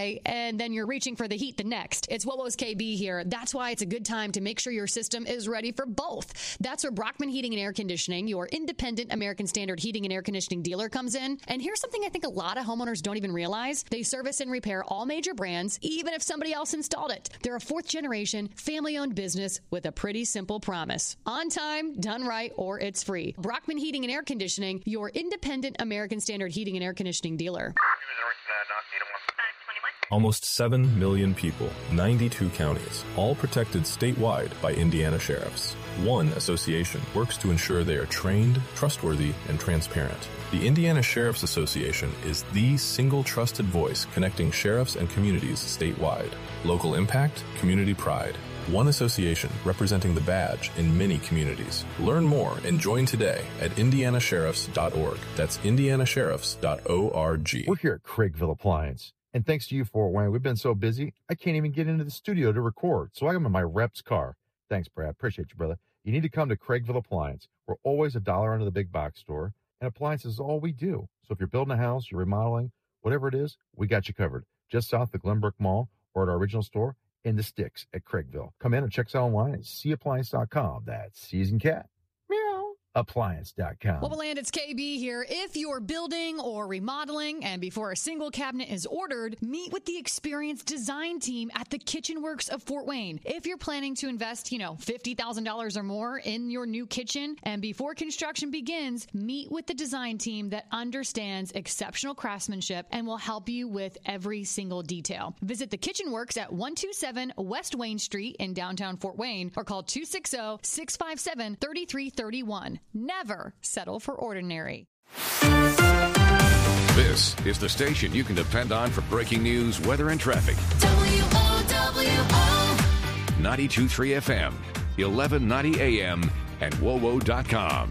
day, and then you're reaching for the heat the next. It's WOWO's KB here. That's why it's a good time to make sure your system is ready for both. That's where Brockman Heating and Air Conditioning, your independent American Standard heating and air conditioning dealer, comes in. And here's something I think a lot of homeowners don't even realize. They service and repair all major brands, even if somebody else installed it. They're a fourth-generation, family-owned business with a pretty simple promise. On time, done right, or it's free. Brockman Heating and Air Conditioning, your independent American Standard heating and air conditioning dealer. Almost 7 million people, 92 counties, all protected statewide by Indiana sheriffs. One association works to ensure they are trained, trustworthy, and transparent. The Indiana Sheriff's Association is the single trusted voice connecting sheriffs and communities statewide. Local impact, community pride. One association representing the badge in many communities. Learn more and join today at indianasheriffs.org. That's indianasheriffs.org. We're here at Craigville Appliance. And thanks to you, Fort Wayne, we've been so busy, I can't even get into the studio to record. So I'm in my rep's car. Thanks, Brad. Appreciate you, brother. You need to come to Craigville Appliance. We're always $1 under the big box store, and appliances is all we do. So if you're building a house, you're remodeling, whatever it is, we got you covered. Just south of the Glenbrook Mall or at our original store in the sticks at Craigville. Come in and check us out online at cappliance.com. That's C as in cat. Meow. Appliance.com. WOWOland, it's KB here. If you're building or remodeling and before a single cabinet is ordered, meet with the experienced design team at the Kitchen Works of Fort Wayne. If you're planning to invest, $50,000 or more in your new kitchen, and before construction begins, meet with the design team that understands exceptional craftsmanship and will help you with every single detail. Visit the Kitchen Works at 127 West Wayne Street in downtown Fort Wayne or call 260-657-3331. Never settle for ordinary. This is the station you can depend on for breaking news, weather, and traffic. WOWO 92.3 FM, 1190 AM, and WOWO.com.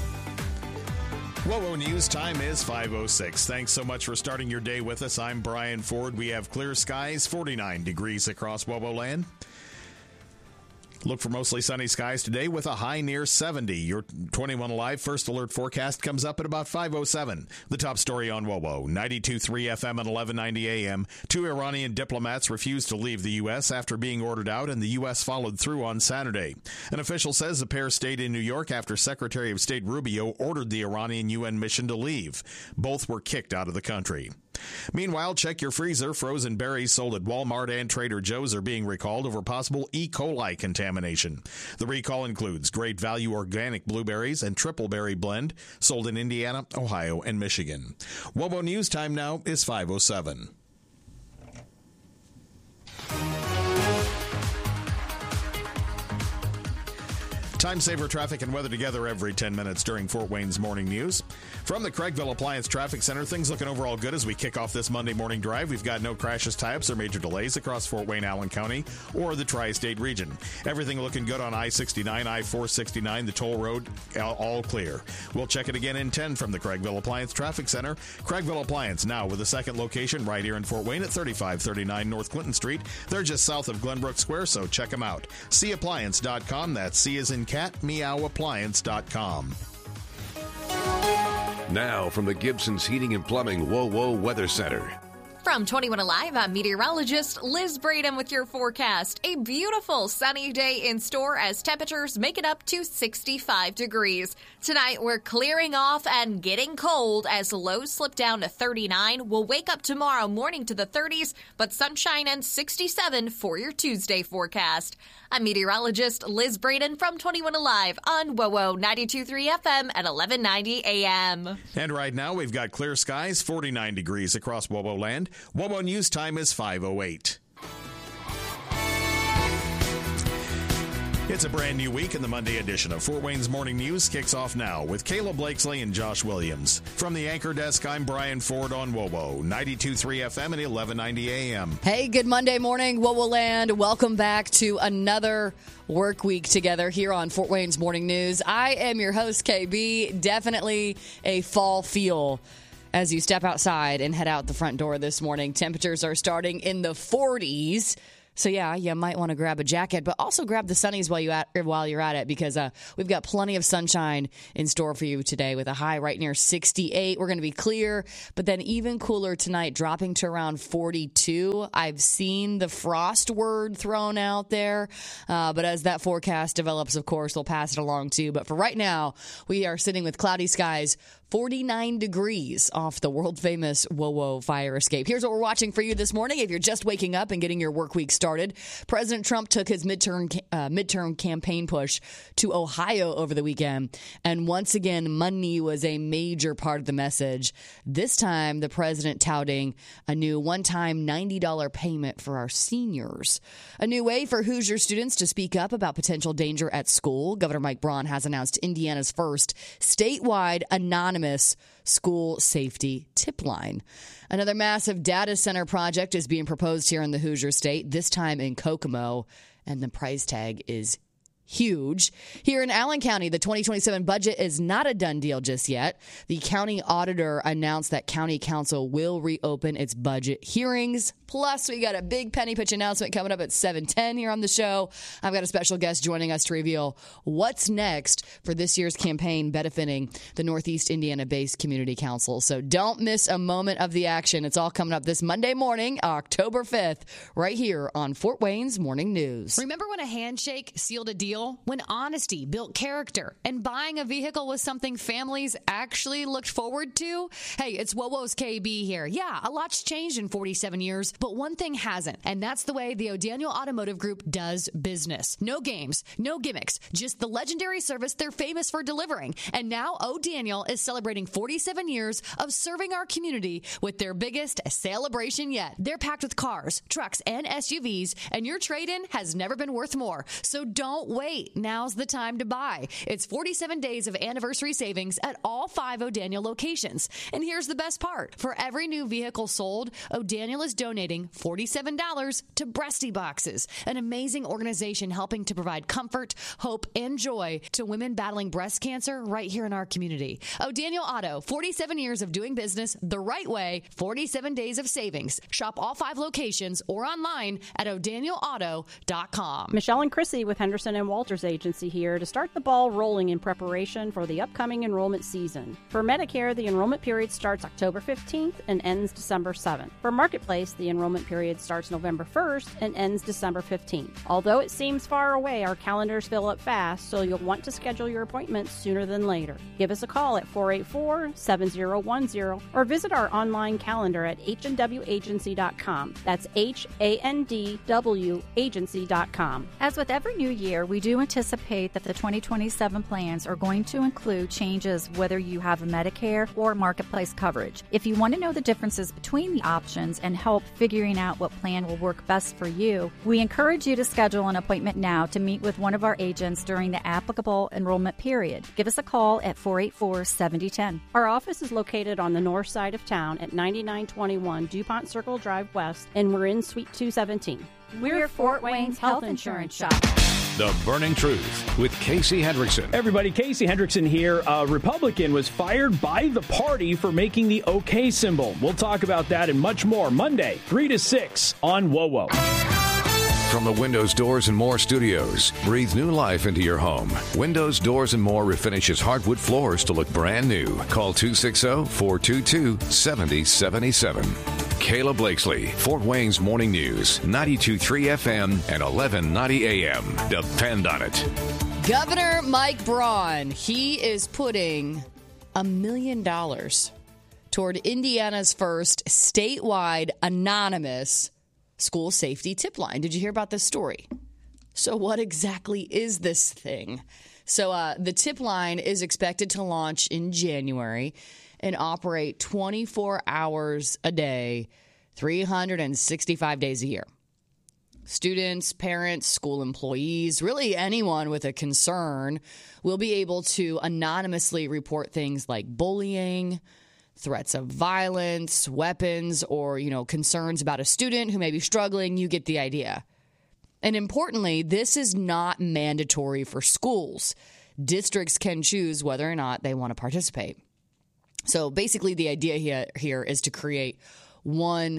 WOWO News time is 5:06. Thanks so much for starting your day with us. I'm Brian Ford. We have clear skies, 49 degrees across WOWO land. Look for mostly sunny skies today with a high near 70. Your 21 Alive First Alert forecast comes up at about 5:07. The top story on WOWO, 92.3 FM and 1190 AM. 2 Iranian diplomats refused to leave the U.S. after being ordered out, and the U.S. followed through on Saturday. An official says the pair stayed in New York after Secretary of State Rubio ordered the Iranian UN mission to leave. Both were kicked out of the country. Meanwhile, check your freezer. Frozen berries sold at Walmart and Trader Joe's are being recalled over possible E. coli contamination. The recall includes Great Value organic blueberries and triple berry blend sold in Indiana, Ohio, and Michigan. WOWO News time now is 5:07. Time saver traffic and weather together every 10 minutes during Fort Wayne's morning news. From the Craigville Appliance Traffic Center, things looking overall good as we kick off this Monday morning drive. We've got no crashes, tie-ups, or major delays across Fort Wayne, Allen County, or the Tri-State region. Everything looking good on I-69, I-469, the toll road, all clear. We'll check it again in 10 from the Craigville Appliance Traffic Center. Craigville Appliance now with a second location right here in Fort Wayne at 3539 North Clinton Street. They're just south of Glenbrook Square, so check them out. Cappliance.com. That's C as in cat, meowappliance.com. Now from the Gibson's Heating and Plumbing WOWO Weather Center. From 21 Alive, I'm meteorologist Liz Braden with your forecast. A beautiful sunny day in store as temperatures make it up to 65 degrees. Tonight, we're clearing off and getting cold as lows slip down to 39. We'll wake up tomorrow morning to the 30s, but sunshine and 67 for your Tuesday forecast. I'm meteorologist Liz Braden from 21 Alive on WOWO 92.3 FM at 1190 AM. And right now, we've got clear skies, 49 degrees across WOWO land. WOWO News time is 5:08. It's a brand new week, and the Monday edition of Fort Wayne's Morning News kicks off now with Caleb Blakesley and Josh Williams. From the anchor desk, I'm Brian Ford on WOWO 92.3 FM and 1190 AM. Hey, good Monday morning, WOWOland. Welcome back to another work week together here on Fort Wayne's Morning News. I am your host, KB. Definitely a fall feel as you step outside and head out the front door this morning. Temperatures are starting in the 40s. So, yeah, you might want to grab a jacket, but also grab the sunnies while you're at it, because we've got plenty of sunshine in store for you today with a high right near 68. We're going to be clear, but then even cooler tonight, dropping to around 42. I've seen the frost word thrown out there, but as that forecast develops, of course, we'll pass it along too. But for right now, we are sitting with cloudy skies, 49 degrees off the world-famous WoWo fire escape. Here's what we're watching for you this morning. If you're just waking up and getting your work week started, President Trump took his midterm campaign push to Ohio over the weekend. And once again, money was a major part of the message. This time, the president touting a new one-time $90 payment for our seniors. A new way for Hoosier students to speak up about potential danger at school. Governor Mike Braun has announced Indiana's first statewide anonymous school safety tip line. Another massive data center project is being proposed here in the Hoosier State, this time in Kokomo, and the price tag is huge. Here in Allen County, the 2027 budget is not a done deal just yet. The county auditor announced that county council will reopen its budget hearings. Plus, we got a big penny pitch announcement coming up at 7:10 here on the show. I've got a special guest joining us to reveal what's next for this year's campaign benefiting the Northeast Indiana-based Community Council. So don't miss a moment of the action. It's all coming up this Monday morning, October 5th, right here on Fort Wayne's Morning News. Remember when a handshake sealed a deal? When honesty built character and buying a vehicle was something families actually looked forward to? Hey, it's WoWo's KB here. Yeah, a lot's changed in 47 years, but one thing hasn't, and that's the way the O'Daniel Automotive Group does business. No games, no gimmicks, just the legendary service they're famous for delivering. And now O'Daniel is celebrating 47 years of serving our community with their biggest celebration yet. They're packed with cars, trucks, and SUVs, and your trade-in has never been worth more. So don't wait. Now's the time to buy. It's 47 days of anniversary savings at all 5 O'Daniel locations. And here's the best part. For every new vehicle sold, O'Daniel is donating $47 to Breasty Boxes, an amazing organization helping to provide comfort, hope, and joy to women battling breast cancer right here in our community. O'Daniel Auto, 47 years of doing business the right way, 47 days of savings. Shop all 5 locations or online at o'danielauto.com. Michelle and Chrissy with Henderson and Walters Agency here to start the ball rolling in preparation for the upcoming enrollment season. For Medicare, the enrollment period starts October 15th and ends December 7th. For Marketplace, the enrollment period starts November 1st and ends December 15th. Although it seems far away, our calendars fill up fast, so you'll want to schedule your appointments sooner than later. Give us a call at 484-7010 or visit our online calendar at handwagency.com. That's HANDW agency.com. As with every new year, we do anticipate that the 2027 plans are going to include changes whether you have a Medicare or Marketplace coverage. If you want to know the differences between the options and help figuring out what plan will work best for you, we encourage you to schedule an appointment now to meet with one of our agents during the applicable enrollment period. Give us a call at 484-7010. Our office is located on the north side of town at 9921 DuPont Circle Drive West, and we're in Suite 217. We're Fort Wayne's Health Insurance Shop. The Burning Truth with Casey Hendrickson. Everybody, Casey Hendrickson here. A Republican was fired by the party for making the OK symbol. We'll talk about that and much more Monday, 3 to 6 on WoWo. From the Windows, Doors, and More studios, breathe new life into your home. Windows, Doors, and More refinishes hardwood floors to look brand new. Call 260-422-7077. Kayla Blakesley, Fort Wayne's Morning News, 92.3 FM and 1190 AM. Depend on it. Governor Mike Braun, he is putting $1 million toward Indiana's first statewide anonymous school safety tip line. Did you hear about this story? So what exactly is this thing? So the tip line is expected to launch in January and operate 24 hours a day, 365 days a year. Students, parents, school employees, really anyone with a concern will be able to anonymously report things like bullying, threats of violence, weapons, or, concerns about a student who may be struggling. You get the idea. And importantly, this is not mandatory for schools. Districts can choose whether or not they want to participate. So basically the idea here is to create one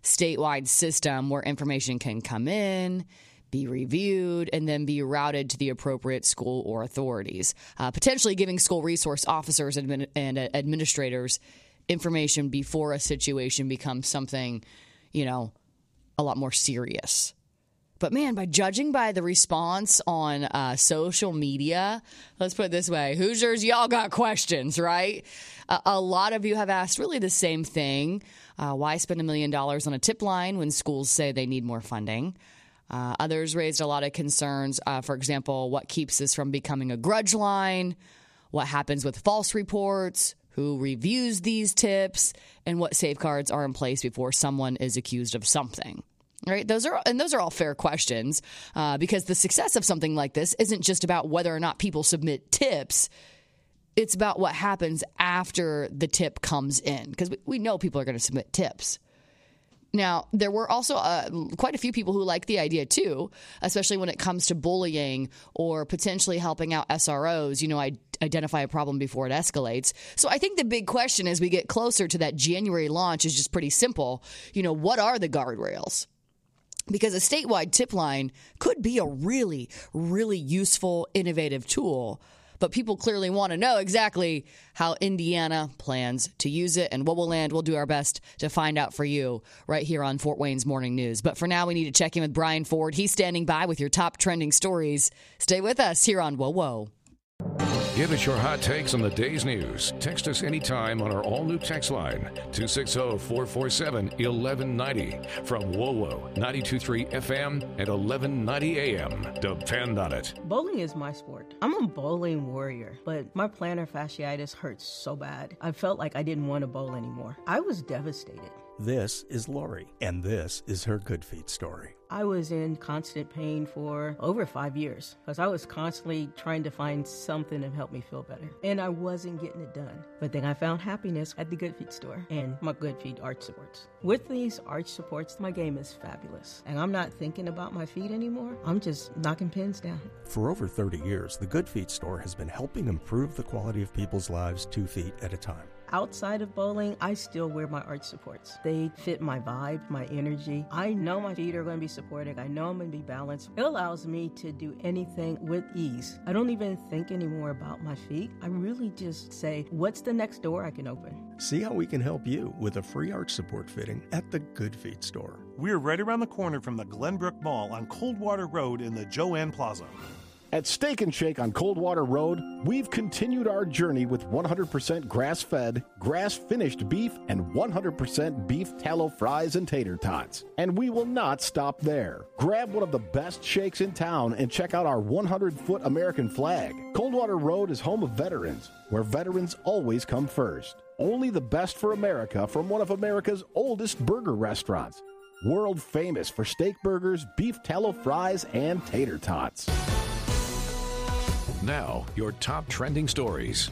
statewide system where information can come in, be reviewed, and then be routed to the appropriate school or authorities, potentially giving school resource officers and administrators information before a situation becomes something, a lot more serious. But man, by judging by the response on social media, let's put it this way, Hoosiers, y'all got questions, right? A lot of you have asked really the same thing. Why spend $1 million on a tip line when schools say they need more funding? Others raised a lot of concerns. For example, what keeps this from becoming a grudge line? What happens with false reports? Who reviews these tips? And what safeguards are in place before someone is accused of something? Right? Those are all fair questions because the success of something like this isn't just about whether or not people submit tips. It's about what happens after the tip comes in, because we know people are going to submit tips. Now, there were also quite a few people who like the idea, too, especially when it comes to bullying or potentially helping out SROs, identify a problem before it escalates. So I think the big question as we get closer to that January launch is just pretty simple. What are the guardrails? Because a statewide tip line could be a really, really useful, innovative tool. But people clearly want to know exactly how Indiana plans to use it. And WOWOland will do our best to find out for you right here on Fort Wayne's Morning News. But for now, we need to check in with Brian Ford. He's standing by with your top trending stories. Stay with us here on WOWO. Give us your hot takes on the day's news. Text us anytime on our all-new text line, 260-447-1190. From WOWO, 92.3 FM and 1190 AM. Depend on it. Bowling is my sport. I'm a bowling warrior, but my plantar fasciitis hurts so bad. I felt like I didn't want to bowl anymore. I was devastated. This is Lori, and this is her Good Feet story. I was in constant pain for over 5 years because I was constantly trying to find something to help me feel better. And I wasn't getting it done. But then I found happiness at the Good Feet store and my Good Feet arch supports. With these arch supports, my game is fabulous. And I'm not thinking about my feet anymore. I'm just knocking pins down. For over 30 years, the Good Feet store has been helping improve the quality of people's lives 2 feet at a time. Outside of bowling, I still wear my arch supports. They fit my vibe, my energy. I know my feet are going to be supported. I know I'm going to be balanced. It allows me to do anything with ease. I don't even think anymore about my feet. I really just say, what's the next door I can open? See how we can help you with a free arch support fitting at the Good Feet store. We're right around the corner from the Glenbrook Mall on Coldwater Road in the Joanne Plaza. At Steak and Shake on Coldwater Road, we've continued our journey with 100% grass-fed, grass-finished beef and 100% beef tallow fries and tater tots. And we will not stop there. Grab one of the best shakes in town and check out our 100-foot American flag. Coldwater Road is home of veterans, where veterans always come first. Only the best for America from one of America's oldest burger restaurants. World famous for steak burgers, beef tallow fries, and tater tots. Now, your top trending stories.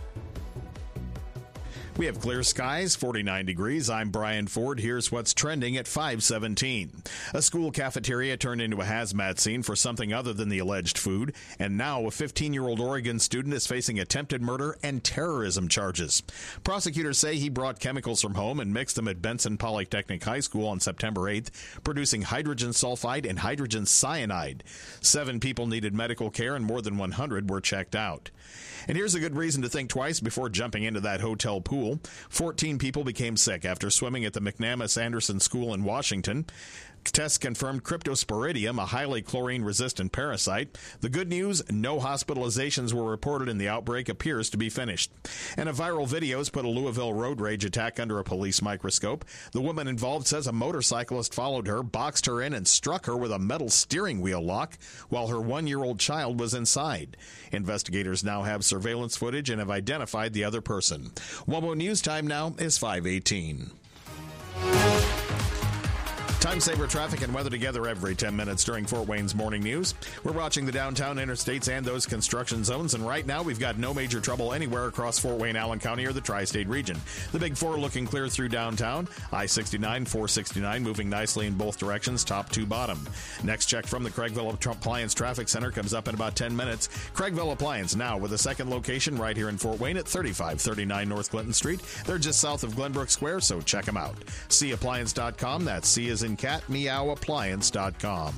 We have clear skies, 49 degrees. I'm Brian Ford. Here's what's trending at 5:17. A school cafeteria turned into a hazmat scene for something other than the alleged food. And now a 15-year-old Oregon student is facing attempted murder and terrorism charges. Prosecutors say he brought chemicals from home and mixed them at Benson Polytechnic High School on September 8th, producing hydrogen sulfide and hydrogen cyanide. 7 people needed medical care and more than 100 were checked out. And here's a good reason to think twice before jumping into that hotel pool. 14 people became sick after swimming at the McNamas Anderson School in Washington. Tests confirmed Cryptosporidium, a highly chlorine-resistant parasite. The good news, no hospitalizations were reported and the outbreak appears to be finished. And a viral video has put a Louisville road rage attack under a police microscope. The woman involved says a motorcyclist followed her, boxed her in, and struck her with a metal steering wheel lock while her 1-year-old child was inside. Investigators now have surveillance footage and have identified the other person. WOMO News time now is 5:18. Time saver traffic and weather together every 10 minutes during Fort Wayne's morning news. We're watching the downtown interstates and those construction zones, and right now we've got no major trouble anywhere across Fort Wayne, Allen County, or the tri-state region. The Big Four looking clear through downtown. I-69, 469 moving nicely in both directions, top to bottom. Next check from the Craigville Appliance Traffic Center comes up in about 10 minutes. Craigville Appliance now with a second location right here in Fort Wayne at 3539 North Clinton Street. They're just south of Glenbrook Square, so check them out. CAppliance.com. That's C as in cat, meowappliance.com.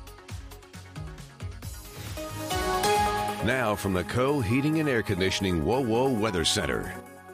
Now from the Co Heating and Air Conditioning WOWO Weather Center.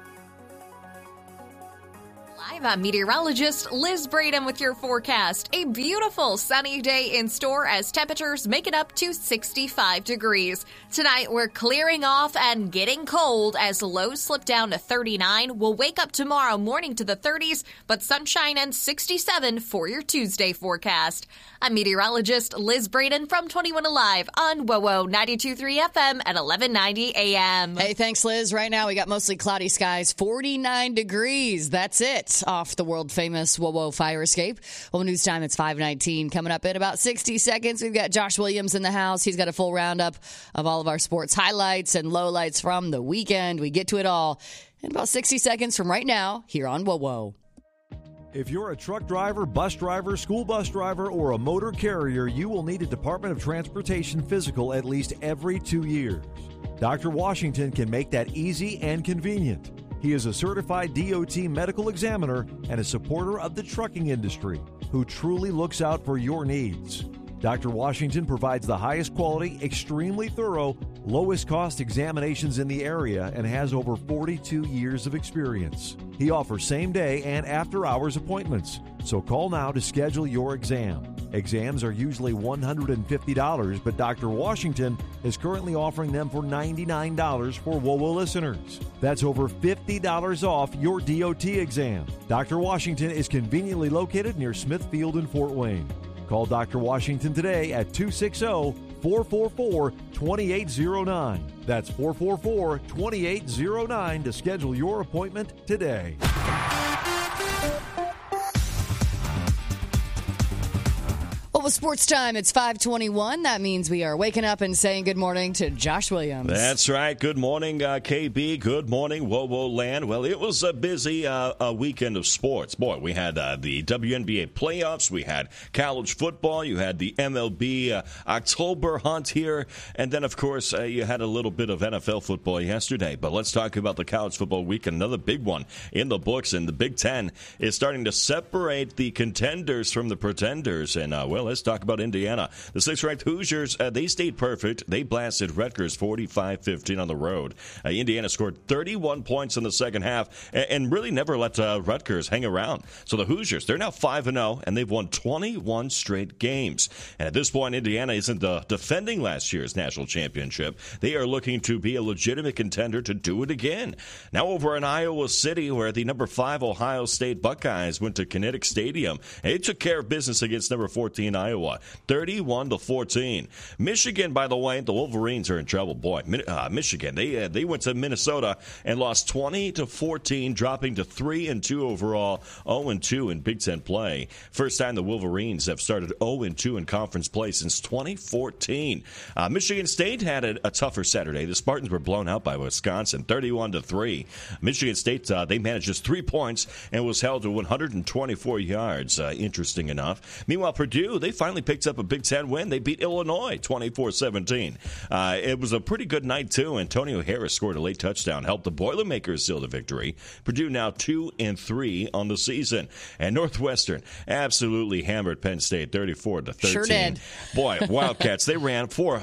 I'm meteorologist Liz Braden with your forecast. A beautiful sunny day in store as temperatures make it up to 65 degrees. Tonight, we're clearing off and getting cold as lows slip down to 39. We'll wake up tomorrow morning to the 30s, but sunshine and 67 for your Tuesday forecast. I'm meteorologist Liz Braden from 21 Alive on WOWO 92.3 FM at 1190 AM. Hey, thanks, Liz. Right now, we got mostly cloudy skies, 49 degrees. That's it. Off the world-famous WOWO fire escape. Well, news time, it's 5:19. Coming up in about 60 seconds, we've got Josh Williams in the house. He's got a full roundup of all of our sports highlights and lowlights from the weekend. We get to it all in about 60 seconds from right now here on WOWO. If you're a truck driver, bus driver, school bus driver, or a motor carrier, you will need a Department of Transportation physical at least every 2 years. Dr. Washington can make that easy and convenient. He is a certified DOT medical examiner and a supporter of the trucking industry who truly looks out for your needs. Dr. Washington provides the highest quality, extremely thorough, lowest cost examinations in the area and has over 42 years of experience. He offers same-day and after-hours appointments, so call now to schedule your exam. Exams are usually $150, but Dr. Washington is currently offering them for $99 for WOWO listeners. That's over $50 off your DOT exam. Dr. Washington is conveniently located near Smithfield in Fort Wayne. Call Dr. Washington today at 260-444-2809. That's 444-2809 to schedule your appointment today. Well, with sports time, it's 5:21. That means we are waking up and saying good morning to Josh Williams. That's right. Good morning, KB. Good morning, WOWO land. Well, it was a busy weekend of sports. Boy, we had the WNBA playoffs. We had college football. You had the MLB October hunt here. And then, of course, you had a little bit of NFL football yesterday. But let's talk about the college football weekend. Another big one in the books. And the Big Ten is starting to separate the contenders from the pretenders. And, well, let's talk about Indiana. The 6th-ranked Hoosiers, they stayed perfect. They blasted Rutgers 45-15 on the road. Indiana scored 31 points in the second half and really never let Rutgers hang around. So the Hoosiers, they're now 5-0, and they've won 21 straight games. And at this point, Indiana isn't defending last year's national championship. They are looking to be a legitimate contender to do it again. Now over in Iowa City, where the number 5 Ohio State Buckeyes went to Kinetic Stadium, they took care of business against number 14 Iowa, 31-14. Michigan, by the way, the Wolverines are in trouble. Boy, Michigan, they went to Minnesota and lost 20-14, dropping to 3-2 overall, 0-2 in Big Ten play. First time the Wolverines have started 0-2 in conference play since 2014. Michigan State had a tougher Saturday. The Spartans were blown out by Wisconsin, 31-3. Michigan State, they managed just 3 points and was held to 124 yards, interesting enough. Meanwhile, Purdue, they finally picked up a Big Ten win. They beat Illinois 24-17. It was a pretty good night, too. Antonio Harris scored a late touchdown, helped the Boilermakers seal the victory. Purdue now 2-3 on the season. And Northwestern absolutely hammered Penn State 34-13. Sure did. Boy, Wildcats, they ran for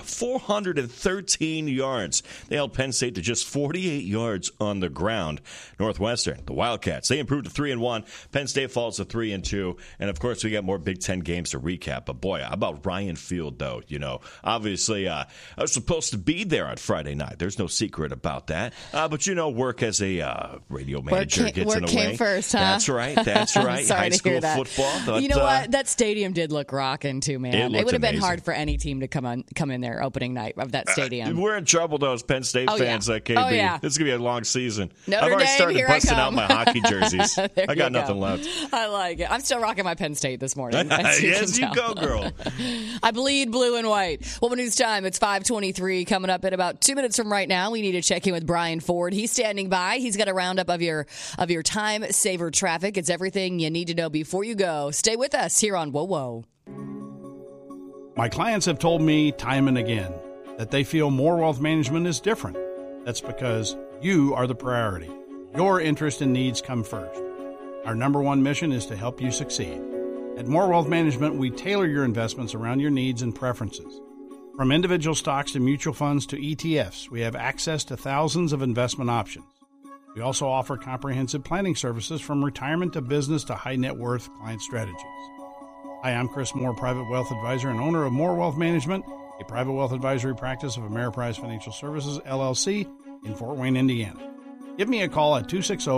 413 yards. They held Penn State to just 48 yards on the ground. Northwestern, the Wildcats, they improved to 3-1. Penn State falls to 3-2. And, of course, we got more Big Ten games to recap. that. But, boy, how about Ryan Field, though? Obviously, I was supposed to be there on Friday night. There's no secret about that. But, work as a radio manager gets in the way. Work came first, huh? That's right. Sorry High to school hear that. Football. But, you know what? That stadium did look rocking, too, man. It would have been amazing. hard for any team to come in there opening night of that stadium. We're in trouble, though, as Penn State fans, KB. Oh, yeah. This is going to be a long season. Notre I've already Dame, started here busting I out come. my hockey jerseys. I got nothing go. left. I like it. I'm still rocking my Penn State this morning. Yes, you go, girl. I bleed blue and white. Well, news time. It's 5:23 coming up in about 2 minutes from right now. We need to check in with Brian Ford. He's standing by. He's got a roundup of your time saver traffic. It's everything you need to know before you go. Stay with us here on Whoa Whoa. My clients have told me time and again that they feel More Wealth Management is different. That's because you are the priority. Your interest and needs come first. Our number one mission is to help you succeed. At More Wealth Management, we tailor your investments around your needs and preferences. From individual stocks to mutual funds to ETFs, we have access to thousands of investment options. We also offer comprehensive planning services from retirement to business to high net worth client strategies. Hi, I'm Chris Moore, Private Wealth Advisor and owner of More Wealth Management, a private wealth advisory practice of Ameriprise Financial Services, LLC, in Fort Wayne, Indiana. Give me a call at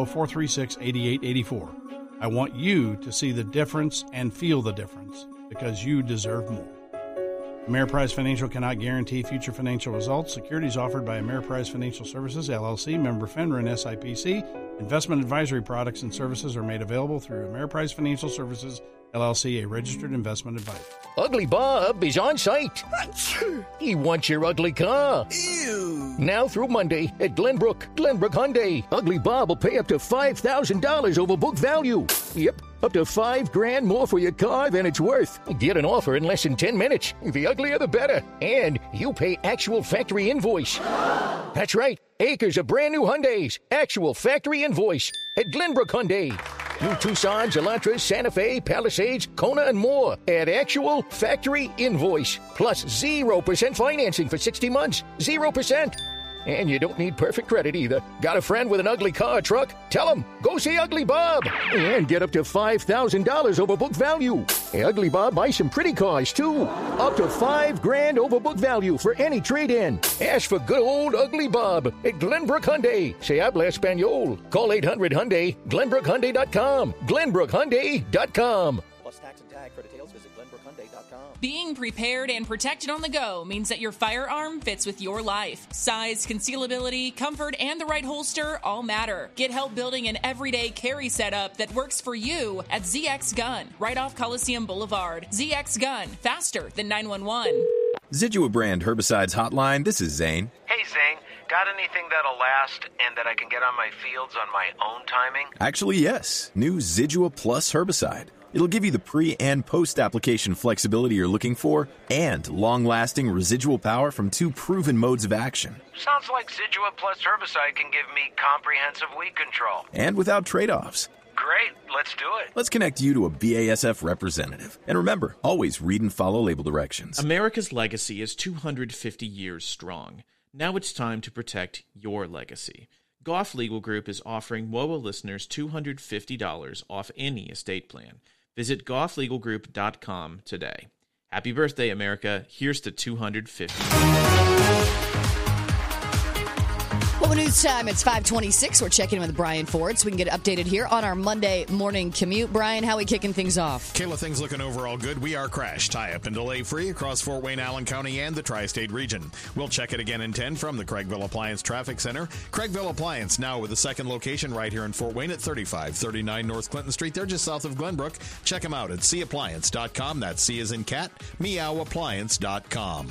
260-436-8884. I want you to see the difference and feel the difference because you deserve more. Ameriprise Financial cannot guarantee future financial results. Securities offered by Ameriprise Financial Services, LLC, member FINRA and SIPC. Investment advisory products and services are made available through Ameriprise Financial Services, LLC, a registered investment advisor. Ugly Bob is on site. He wants your ugly car. Ew. Now through Monday at Glenbrook Hyundai. Ugly Bob will pay up to $5,000 over book value. Yep, up to $5,000 more for your car than it's worth. Get an offer in less than 10 minutes. The uglier the better. And you pay actual factory invoice. That's right. Acres of brand new Hyundais. Actual factory invoice at Glenbrook Hyundai. New Tucsons, Elantras, Santa Fe, Palisades, Kona, and more at actual factory invoice. Plus 0% financing for 60 months. 0%. And you don't need perfect credit either. Got a friend with an ugly car or truck? Tell him, go see Ugly Bob. And get up to $5,000 over book value. Hey, Ugly Bob buys some pretty cars, too. Up to $5,000 over book value for any trade-in. Ask for good old Ugly Bob at Glenbrook Hyundai. Se habla español. Call 800-HYUNDAI, GlenbrookHyundai.com. GlenbrookHyundai.com. Plus tax and tag. For details, visit GlenbrookHyundai.com. Being prepared and protected on the go means that your firearm fits with your life. Size, concealability, comfort, and the right holster all matter. Get help building an everyday carry setup that works for you at ZX Gun, right off Coliseum Boulevard. ZX Gun, faster than 911. Zidua brand herbicides hotline. This is Zane. Hey, Zane. Got anything that'll last and that I can get on my fields on my own timing? Actually, yes. New Zidua Plus herbicide. It'll give you the pre- and post-application flexibility you're looking for and long-lasting residual power from 2 proven modes of action. Sounds like Zidua Plus herbicide can give me comprehensive weed control. And without trade-offs. Great, let's do it. Let's connect you to a BASF representative. And remember, always read and follow label directions. America's legacy is 250 years strong. Now it's time to protect your legacy. Goff Legal Group is offering WOA listeners $250 off any estate plan. Visit gofflegalgroup.com today. Happy birthday, America. Here's to 250. Well, news time. It's 5:26. We're checking in with Brian Ford so we can get updated here on our Monday morning commute. Brian, how are we kicking things off? Kayla, things looking overall good. We are crash, tie-up, and delay-free across Fort Wayne, Allen County, and the Tri-State region. We'll check it again in 10 from the Craigville Appliance Traffic Center. Craigville Appliance now with a second location right here in Fort Wayne at 3539 North Clinton Street. They're just south of Glenbrook. Check them out at cappliance.com. That's C as in cat, meowappliance.com.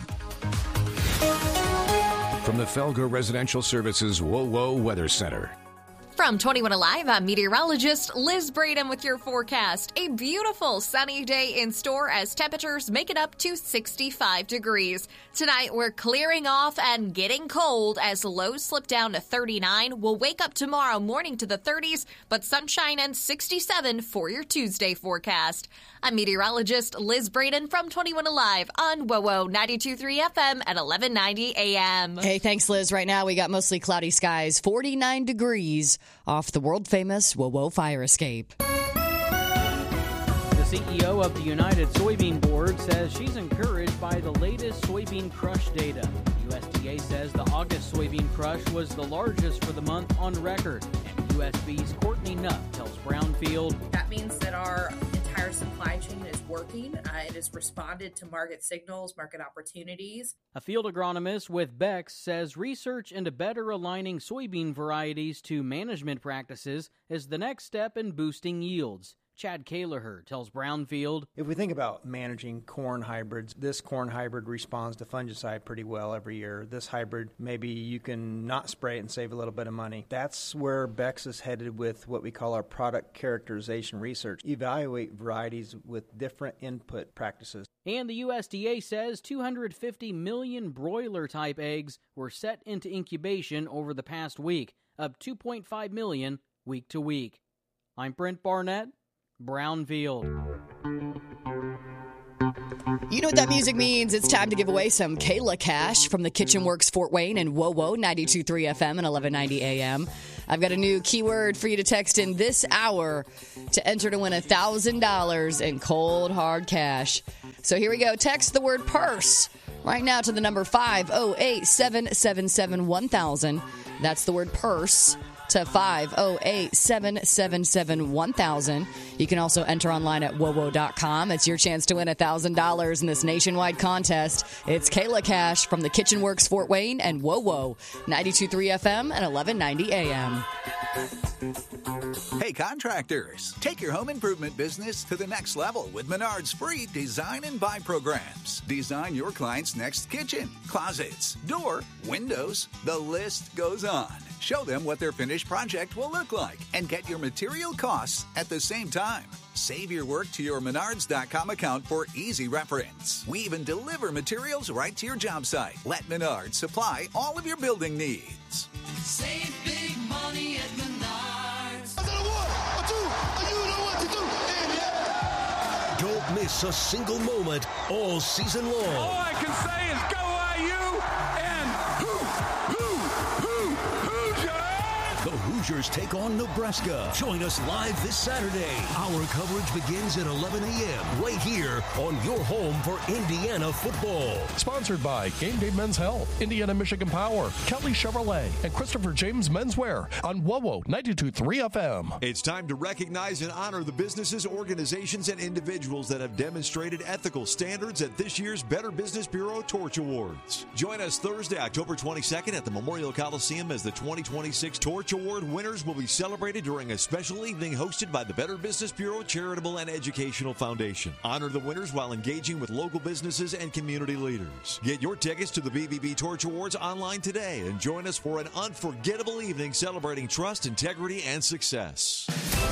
From the Felger Residential Services WOWO Weather Center. From 21 Alive, I'm meteorologist Liz Braden with your forecast. A beautiful sunny day in store as temperatures make it up to 65 degrees. Tonight, we're clearing off and getting cold as lows slip down to 39. We'll wake up tomorrow morning to the 30s, but sunshine and 67 for your Tuesday forecast. I'm meteorologist Liz Braden from 21 Alive on WOWO 92.3 FM at 1190 AM. Hey, thanks, Liz. Right now, we got mostly cloudy skies, 49 degrees off the world-famous WOWO fire escape. This CEO of the United Soybean Board, says she's encouraged by the latest soybean crush data. The USDA says the August soybean crush was the largest for the month on record. And USB's Courtney Nutt tells Brownfield, that means that our entire supply chain is working. It has responded to market signals, market opportunities. A field agronomist with Bex says research into better aligning soybean varieties to management practices is the next step in boosting yields. Chad Kaleher tells Brownfield, if we think about managing corn hybrids, this corn hybrid responds to fungicide pretty well every year. This hybrid, maybe you can not spray it and save a little bit of money. That's where Bex is headed with what we call our product characterization research. Evaluate varieties with different input practices. And the USDA says 250 million broiler-type eggs were set into incubation over the past week, up 2.5 million week to week. I'm Brent Barnett, Brownfield. You know what that music means. It's time to give away some Kayla cash from the Kitchen Works Fort Wayne and WoWo 92.3 FM and 1190 AM. I've got a new keyword for you to text in this hour to enter to win $1,000 in cold, hard cash. So here we go. Text the word purse right now to the number 508-777-1000. That's the word purse to 508-777-1000. You can also enter online at wowo.com. It's your chance to win $1,000 in this nationwide contest. It's Kayla Cash from the Kitchen Works Fort Wayne and WoWo 92.3 FM and 1190 AM. Hey, contractors, take your home improvement business to the next level with Menard's free Design and Buy programs. Design your client's next kitchen, closets, door, windows. The list goes on. Show them what their finished project will look like and get your material costs at the same time. Save your work to your Menards.com account for easy reference. We even deliver materials right to your job site. Let Menards supply all of your building needs. Save big money at Menards. Don't miss a single moment all season long. All I can say is go IU and The Hoosiers take on Nebraska. Join us live this Saturday. Our coverage begins at 11 a.m. right here on your home for Indiana football. Sponsored by Game Day Men's Health, Indiana Michigan Power, Kelly Chevrolet, and Christopher James Menswear on WoWo 92.3 FM. It's time to recognize and honor the businesses, organizations, and individuals that have demonstrated ethical standards at this year's Better Business Bureau Torch Awards. Join us Thursday, October 22nd at the Memorial Coliseum as the 2026 Torch Award winners will be celebrated during a special evening hosted by the Better Business Bureau Charitable and Educational Foundation. Honor the winners while engaging with local businesses and community leaders. Get your tickets to the BBB Torch Awards online today and join us for an unforgettable evening celebrating trust, integrity, and success.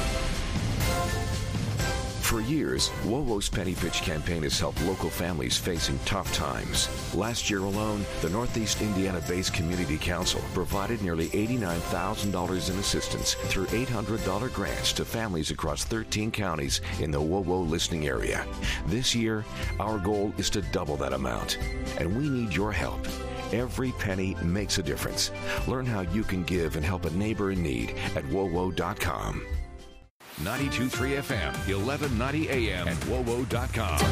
For years, WoWo's Penny Pitch campaign has helped local families facing tough times. Last year alone, the Northeast Indiana-based Community Council provided nearly $89,000 in assistance through $800 grants to families across 13 counties in the WoWo listening area. This year, our goal is to double that amount, and we need your help. Every penny makes a difference. Learn how you can give and help a neighbor in need at wowo.com. 92.3 FM, 1190 AM, and wowo.com.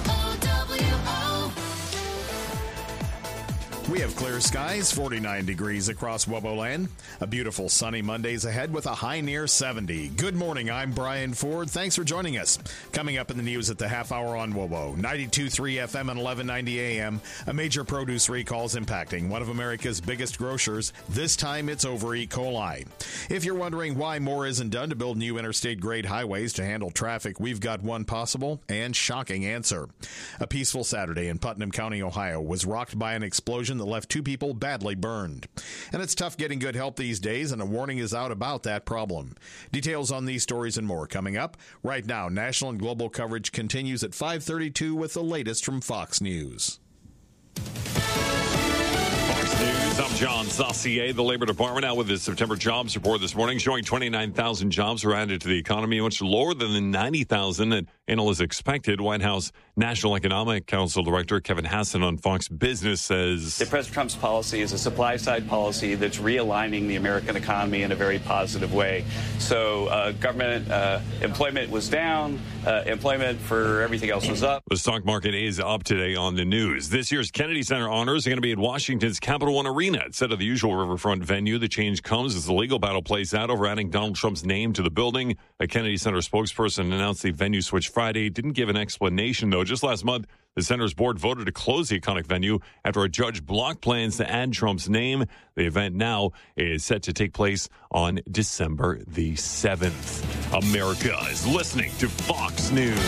We have clear skies, 49 degrees across WoWo land. A beautiful sunny Monday's ahead with a high near 70. Good morning, I'm Brian Ford. Thanks for joining us. Coming up in the news at the half hour on WoWo, 92.3 FM and 1190 AM, a major produce recall is impacting one of America's biggest grocers. This time it's over E. coli. If you're wondering why more isn't done to build new interstate-grade highways to handle traffic, we've got one possible and shocking answer. A peaceful Saturday in Putnam County, Ohio, was rocked by an explosion that left two people badly burned. And it's tough getting good help these days, and a warning is out about that problem. Details on these stories and more coming up. Right now, national and global coverage continues at 5:32 with the latest from Fox News. Fox News News. I'm John Saucier. The Labor Department out with the September jobs report this morning, showing 29,000 jobs were added to the economy, much lower than the 90,000 that analysts expected. White House National Economic Council Director Kevin Hassan on Fox Business says President Trump's policy is a supply-side policy that's realigning the American economy in a very positive way. So government employment was down, employment for everything else was up. The stock market is up today on the news. This year's Kennedy Center honors are going to be at Washington's Capital One Arena. Instead of the usual riverfront venue, the change comes as the legal battle plays out over adding Donald Trump's name to the building. A Kennedy Center spokesperson announced the venue switch Friday. Didn't give an explanation, though. Just last month, the center's board voted to close the iconic venue after a judge blocked plans to add Trump's name. The event now is set to take place on December the 7th. America is listening to Fox News.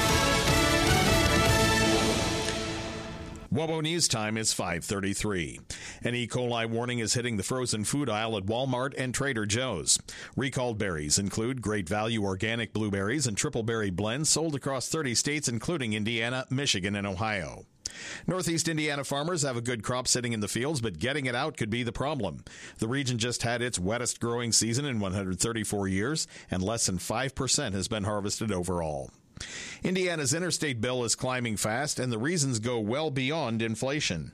WOBO News Time is 5:33. An E. coli warning is hitting the frozen food aisle at Walmart and Trader Joe's. Recalled berries include Great Value organic blueberries and triple berry blends sold across 30 states, including Indiana, Michigan, and Ohio. Northeast Indiana farmers have a good crop sitting in the fields, but getting it out could be the problem. The region just had its wettest growing season in 134 years, and less than 5% has been harvested overall. Indiana's interstate bill is climbing fast, and the reasons go well beyond inflation.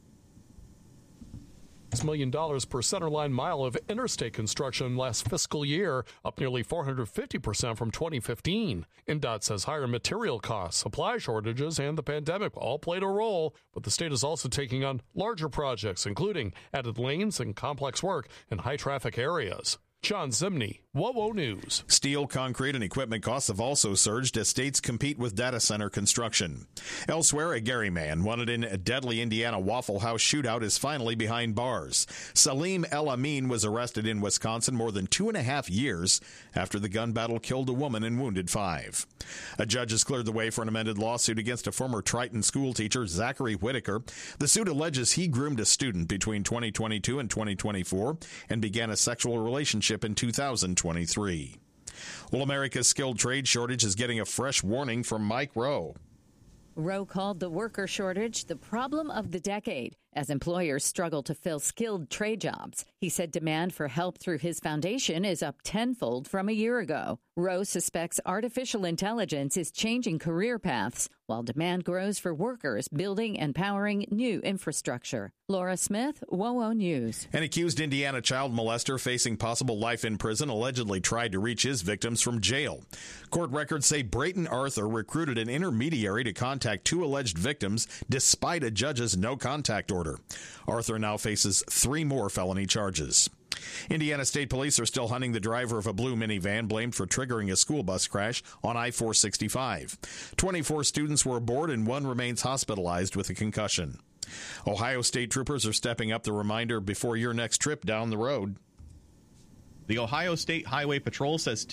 $6 million per centerline mile of interstate construction last fiscal year, up nearly 450% from 2015. INDOT says higher material costs, supply shortages, and the pandemic all played a role, but the state is also taking on larger projects, including added lanes and complex work in high-traffic areas. John Zimney, WOWO News. Steel, concrete, and equipment costs have also surged as states compete with data center construction. Elsewhere, a Gary man wanted in a deadly Indiana Waffle House shootout is finally behind bars. Salim El Amin was arrested in Wisconsin more than 2.5 years after the gun battle killed a woman and wounded 5. A judge has cleared the way for an amended lawsuit against a former Triton school teacher, Zachary Whitaker. The suit alleges he groomed a student between 2022 and 2024 and began a sexual relationship in 2023. Well, America's skilled trade shortage is getting a fresh warning from Mike Rowe. Rowe called the worker shortage the problem of the decade as employers struggle to fill skilled trade jobs. He said demand for help through his foundation is up tenfold from a year ago. Rowe suspects artificial intelligence is changing career paths while demand grows for workers building and powering new infrastructure. Laura Smith, WOWO News. An accused Indiana child molester facing possible life in prison allegedly tried to reach his victims from jail. Court records say Brayton Arthur recruited an intermediary to contact 2 alleged victims despite a judge's no-contact order. Arthur now faces 3 more felony charges. Indiana State Police are still hunting the driver of a blue minivan blamed for triggering a school bus crash on I-465. 24 students were aboard and 1 remains hospitalized with a concussion. Ohio State troopers are stepping up the reminder before your next trip down the road. The Ohio State Highway Patrol says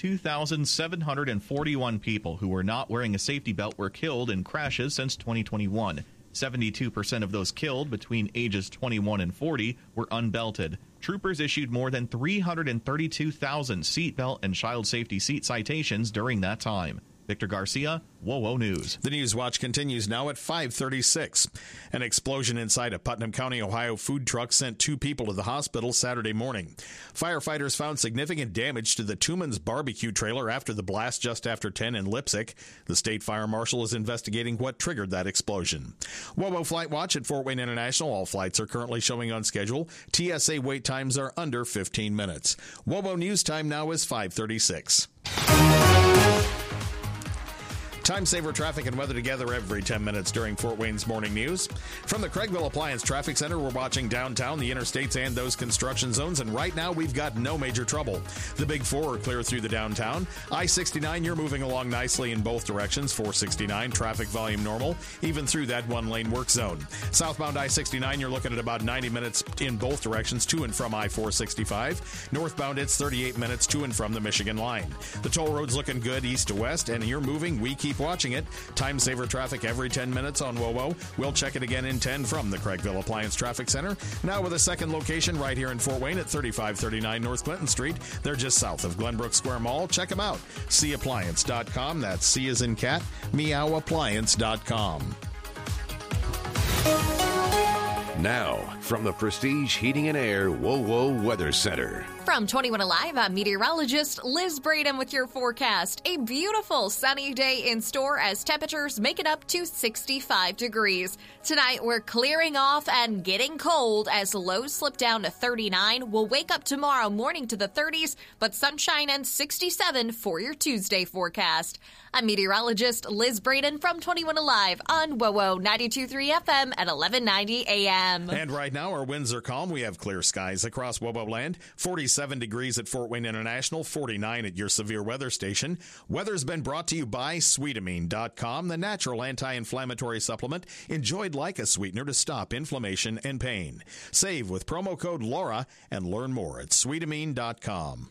2,741 people who were not wearing a safety belt were killed in crashes since 2021. 72% of those killed between ages 21 and 40 were unbelted. Troopers issued more than 332,000 seatbelt and child safety seat citations during that time. Victor Garcia, WOWO News. The News Watch continues now at 5:36. An explosion inside a Putnam County, Ohio food truck sent 2 people to the hospital Saturday morning. Firefighters found significant damage to the Tuman's barbecue trailer after the blast just after 10 in Leipzig. The state fire marshal is investigating what triggered that explosion. WOWO Flight Watch at Fort Wayne International. All flights are currently showing on schedule. TSA wait times are under 15 minutes. WOWO News time now is 5:36. Time saver traffic and weather together every 10 minutes during Fort Wayne's Morning News. From the Craigville Appliance Traffic Center, we're watching downtown, the interstates, and those construction zones. And right now, we've got no major trouble. The Big Four are clear through the downtown. I-69, you're moving along nicely in both directions. 469, traffic volume normal, even through that 1-lane work zone. Southbound I-69, you're looking at about 90 minutes in both directions to and from I-465. Northbound, it's 38 minutes to and from the Michigan line. The toll road's looking good east to west, and you're moving. We keep watching it. Time saver traffic every 10 minutes on WOWO. We'll check it again in 10 from the Craigville Appliance Traffic Center. Now with a second location right here in Fort Wayne at 3539 North Clinton Street. They're just south of Glenbrook Square Mall. Check them out. Seappliance.com. That's C as in cat, meowappliance.com. Now, from the Prestige Heating and Air WoWo Weather Center. From 21 Alive, I'm meteorologist Liz Braden with your forecast. A beautiful sunny day in store as temperatures make it up to 65 degrees. Tonight, we're clearing off and getting cold as lows slip down to 39. We'll wake up tomorrow morning to the 30s, but sunshine and 67 for your Tuesday forecast. I'm meteorologist Liz Braden from 21 Alive on WoWo 92.3 FM at 1190 AM. And right now, our winds are calm. We have clear skies across WoWo land. 47 degrees at Fort Wayne International, 49 at your severe weather station. Weather's been brought to you by Sweetamine.com, the natural anti-inflammatory supplement enjoyed like a sweetener to stop inflammation and pain. Save with promo code Laura and learn more at Sweetamine.com.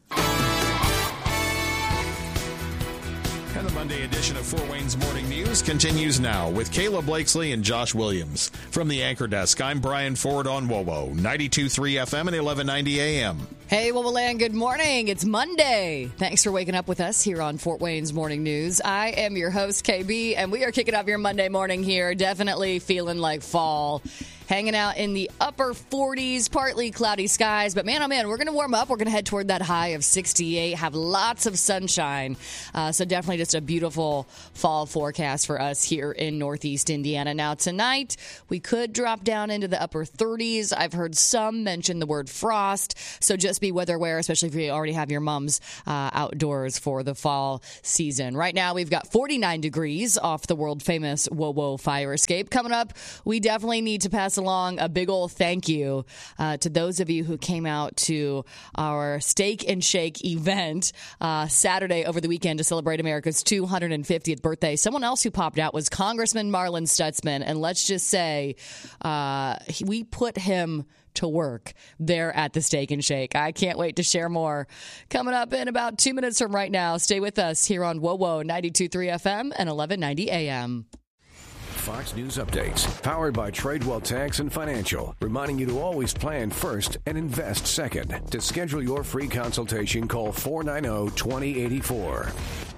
And the Monday edition of Fort Wayne's Morning News continues now with Kayla Blakesley and Josh Williams. From the anchor desk, I'm Brian Ford on WoWo, 92.3 FM and 1190 AM. Hey, WoWo Land, good morning. It's Monday. Thanks for waking up with us here on Fort Wayne's Morning News. I am your host, KB, and we are kicking off your Monday morning here. Definitely feeling like fall. Hanging out in the upper 40s, partly cloudy skies. But man, oh man, we're going to warm up. We're going to head toward that high of 68, have lots of sunshine. So definitely just a beautiful fall forecast for us here in Northeast Indiana. Now tonight, we could drop down into the upper 30s. I've heard some mention the word frost. So just be weather aware, especially if you already have your mums outdoors for the fall season. Right now, we've got 49 degrees off the world famous WoWo fire escape. Coming up, we definitely need to pass along a big old thank you to those of you who came out to our Steak and Shake event Saturday over the weekend to celebrate America's 250th birthday. Someone else who popped out was Congressman Marlin Stutzman, and let's just say we put him to work there at the Steak and Shake. I can't wait to share more coming up in about 2 minutes from right now. Stay with us here on WoWo 92.3 FM and 1190 AM. Fox News Updates, powered by Tradewell Tax and Financial, reminding you to always plan first and invest second. To schedule your free consultation, call 490-2084.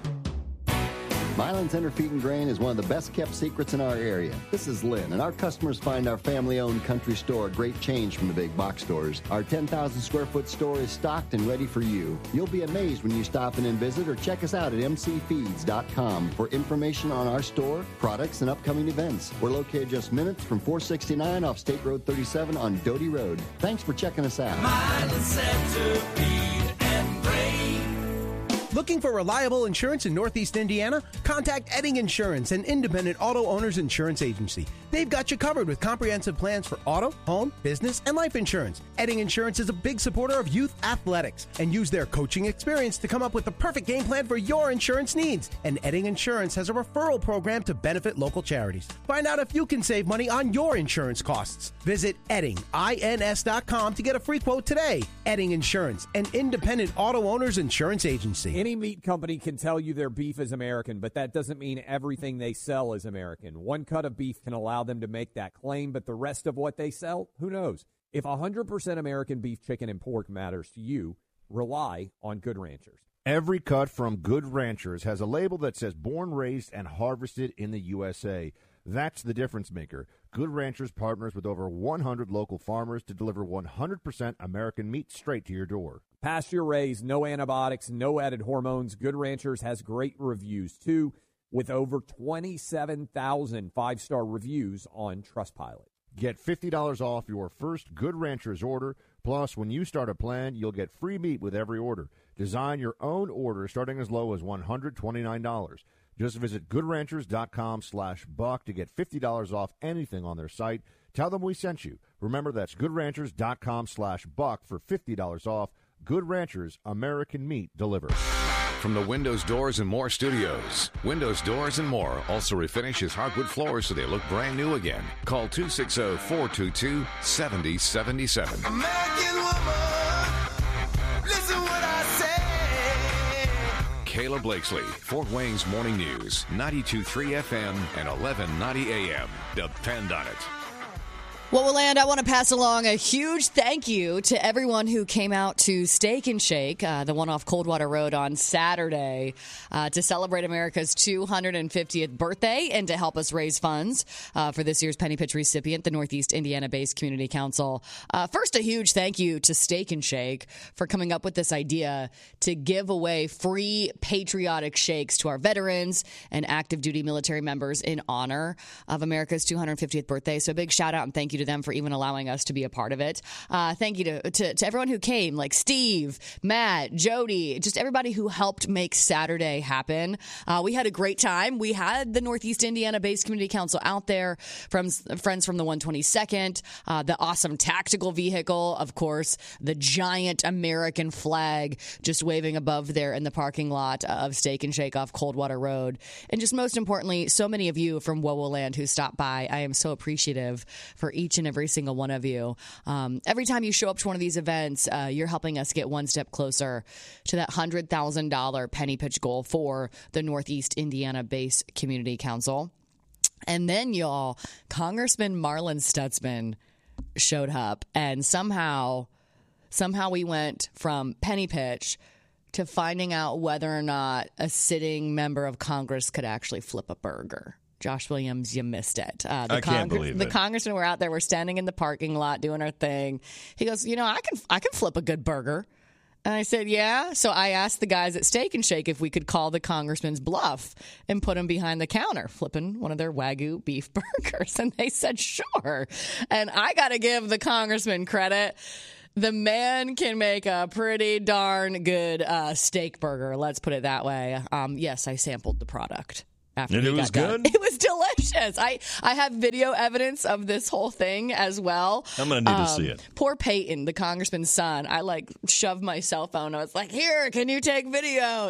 Milan Tender Feed and Grain is one of the best kept secrets in our area. This is Lynn, and our customers find our family-owned country store a great change from the big box stores. Our 10,000 square foot store is stocked and ready for you. You'll be amazed when you stop in and visit or check us out at mcfeeds.com for information on our store, products, and upcoming events. We're located just minutes from 469 off State Road 37 on Doty Road. Thanks for checking us out. Milan Center Feed and Grain. Looking for reliable insurance in Northeast Indiana? Contact Edding Insurance, an independent auto owner's insurance agency. They've got you covered with comprehensive plans for auto, home, business, and life insurance. Edding Insurance is a big supporter of youth athletics and use their coaching experience to come up with the perfect game plan for your insurance needs. And Edding Insurance has a referral program to benefit local charities. Find out if you can save money on your insurance costs. Visit eddingins.com to get a free quote today. Edding Insurance, an independent auto owner's insurance agency. Any meat company can tell you their beef is American, but that doesn't mean everything they sell is American. One cut of beef can allow them to make that claim, but the rest of what they sell, who knows? If 100% American beef, chicken, and pork matters to you, rely on Good Ranchers. Every cut from Good Ranchers has a label that says born, raised, and harvested in the USA. That's the difference maker. Good Ranchers partners with over 100 local farmers to deliver 100% American meat straight to your door. Pasture raised, no antibiotics, no added hormones. Good Ranchers has great reviews, too, with over 27,000 five-star reviews on Trustpilot. Get $50 off your first Good Ranchers order. Plus, when you start a plan, you'll get free meat with every order. Design your own order starting as low as $129. Just visit goodranchers.com/buck to get $50 off anything on their site. Tell them we sent you. Remember, that's goodranchers.com/buck for $50 off. Good Ranchers, American meat delivered. From the Windows, Doors, and More studios, Windows, Doors, and More also refinishes hardwood floors so they look brand new again. Call 260-422-7077. American woman, listen what I say. Kayla Blakesley, Fort Wayne's Morning News, 92.3 FM and 1190 AM. Depend on it. Well, Willand, I want to pass along a huge thank you to everyone who came out to Steak and Shake, the one off Coldwater Road on Saturday, to celebrate America's 250th birthday and to help us raise funds for this year's Penny Pitch recipient, the Northeast Indiana-based Community Council. First, a huge thank you to Steak and Shake for coming up with this idea to give away free patriotic shakes to our veterans and active duty military members in honor of America's 250th birthday. So a big shout out and thank you to them for even allowing us to be a part of it. Thank you to everyone who came, like Steve, Matt, Jody, just everybody who helped make Saturday happen. We had a great time. We had the Northeast Indiana-based Community Council out there, from friends from the 122nd, the awesome tactical vehicle, of course, the giant American flag just waving above there in the parking lot of Steak and Shake off Coldwater Road. And just most importantly, so many of you from WOWOland who stopped by. I am so appreciative for each and every single one of you. Every time you show up to one of these events, you're helping us get one step closer to that $100,000 penny pitch goal for the Northeast Indiana-based Community Council. And then, y'all, Congressman Marlin Stutzman showed up, and somehow we went from penny pitch to finding out whether or not a sitting member of Congress could actually flip a burger. Josh Williams, you missed it. I can't believe it. The congressmen were out there. We're standing in the parking lot doing our thing. He goes, I can flip a good burger. And I said, yeah. So I asked the guys at Steak and Shake if we could call the congressman's bluff and put him behind the counter, flipping one of their Wagyu beef burgers. And they said, sure. And I got to give the congressman credit. The man can make a pretty darn good steak burger. Let's put it that way. Yes, I sampled the product. And it was good? It was delicious. I have video evidence of this whole thing as well. I'm going to need to see it. Poor Peyton, the congressman's son, I shoved my cell phone. I was like, here, can you take video?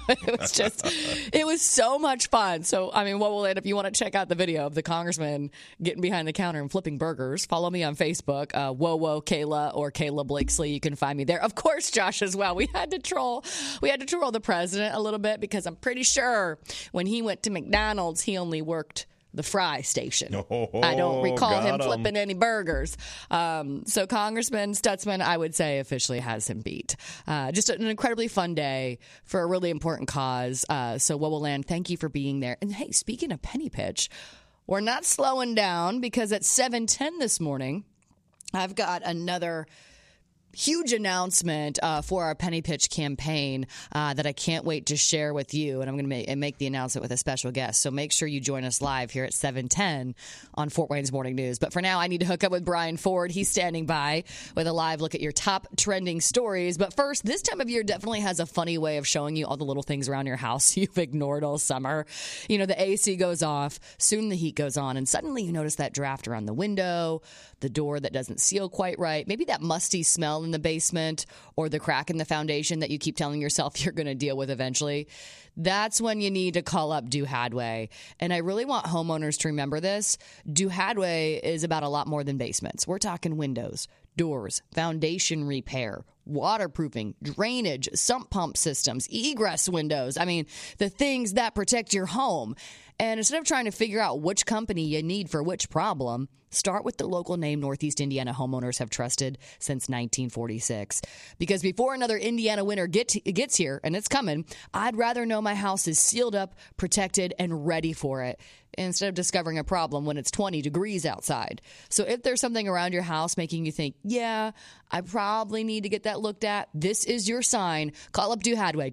It was so much fun. So, if you want to check out the video of the congressman getting behind the counter and flipping burgers, follow me on Facebook, Wowo Kayla or Kayla Blakesley. You can find me there. Of course, Josh, as well. We had to troll the president a little bit because I'm pretty sure when he went to McDonald's, he only worked the fry station. I don't recall him flipping any burgers. So Congressman Stutzman, I would say, officially has him beat. Just an incredibly fun day for a really important cause. So WOWOland, thank you for being there. And hey, speaking of penny pitch, we're not slowing down because at 7:10 this morning, I've got another huge announcement for our Penny Pitch campaign that I can't wait to share with you. And I'm going to make the announcement with a special guest. So make sure you join us live here at 7:10 on Fort Wayne's Morning News. But for now, I need to hook up with Brian Ford. He's standing by with a live look at your top trending stories. But first, this time of year definitely has a funny way of showing you all the little things around your house you've ignored all summer. The AC goes off, soon the heat goes on, and suddenly you notice that draft around the window, the door that doesn't seal quite right, maybe that musty smell in the basement or the crack in the foundation that you keep telling yourself you're going to deal with eventually. That's when you need to call up Do Hadway. And I really want homeowners to remember this. Do Hadway is about a lot more than basements. We're talking windows, doors, foundation repair, waterproofing, drainage, sump pump systems, egress windows. The things that protect your home. And instead of trying to figure out which company you need for which problem, start with the local name Northeast Indiana homeowners have trusted since 1946. Because before another Indiana winter gets here, and it's coming, I'd rather know my house is sealed up, protected, and ready for it, instead of discovering a problem when it's 20 degrees outside. So if there's something around your house making you think, yeah, I probably need to get that looked at, this is your sign. Call up Do Hadway,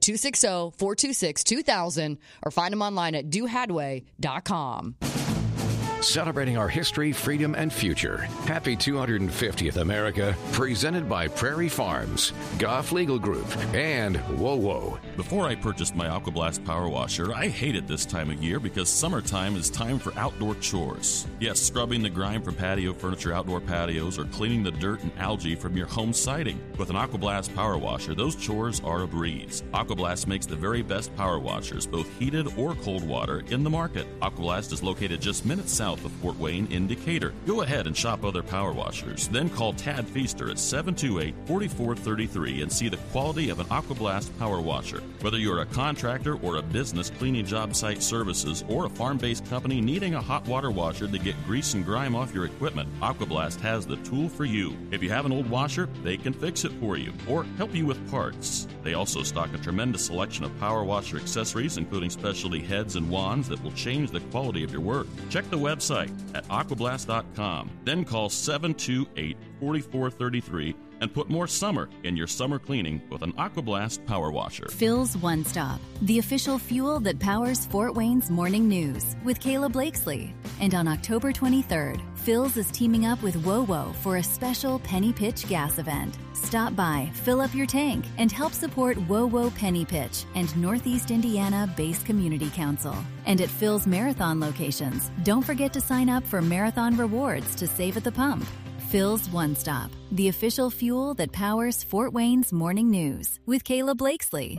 260-426-2000, or find them online at dohadway.com. Celebrating our history, freedom, and future. Happy 250th America, presented by Prairie Farms, Goff Legal Group, and WOWO. Before I purchased my AquaBlast Power Washer, I hated this time of year because summertime is time for outdoor chores. Yes, scrubbing the grime from patio furniture, outdoor patios, or cleaning the dirt and algae from your home siding. With an AquaBlast Power Washer, those chores are a breeze. AquaBlast makes the very best power washers, both heated or cold water, in the market. AquaBlast is located just minutes south south of Fort Wayne in Decatur. Go ahead and shop other power washers. Then call Tad Feaster at 728-4433 and see the quality of an Aquablast power washer. Whether you're a contractor or a business cleaning job site services or a farm-based company needing a hot water washer to get grease and grime off your equipment, Aquablast has the tool for you. If you have an old washer, they can fix it for you or help you with parts. They also stock a tremendous selection of power washer accessories, including specialty heads and wands that will change the quality of your work. Check the website at aquablast.com. Then call 728-4433 and put more summer in your summer cleaning with an Aquablast power washer. Phil's One Stop, the official fuel that powers Fort Wayne's morning news with Kayla Blakesley. And on October 23rd, Phil's is teaming up with WoWo for a special Penny Pitch gas event. Stop by, fill up your tank, and help support WoWo Penny Pitch and Northeast Indiana Base Community Council. And at Phil's Marathon locations, don't forget to sign up for Marathon Rewards to save at the pump. Phil's One Stop, the official fuel that powers Fort Wayne's morning news with Kayla Blakesley.